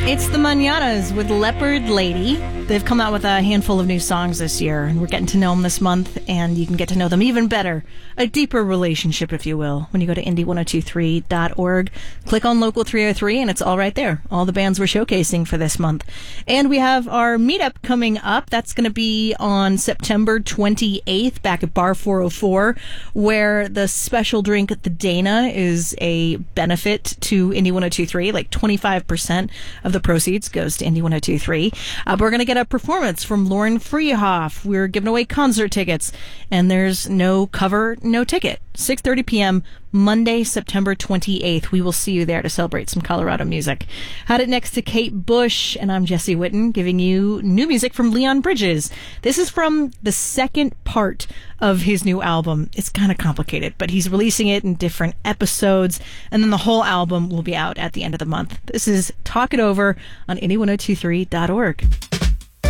It's the Mananas with Leopard Lady. They've come out with a handful of new songs this year, and we're getting to know them this month, and you can get to know them even better. A deeper relationship, if you will, when you go to indie1023.org. Click on Local 303, and it's all right there. All the bands we're showcasing for this month. And we have our meetup coming up. That's going to be on September 28th back at Bar 404, where the special drink at the Dana is a benefit to Indie 1023. Like 25% of the proceeds goes to Indie 1023. We're going to get a performance from Lauren Freehoff. We're giving away concert tickets, and there's no cover, no ticket. 6:30 p.m. Monday, September 28th. We will see you there to celebrate some Colorado music. Had it next to Kate Bush, and I'm Jesse Whitten, giving you new music from Leon Bridges. This is from the second part of his new album. It's kind of complicated, but he's releasing it in different episodes, and then the whole album will be out at the end of the month. This is Talk It Over on indie1023.org.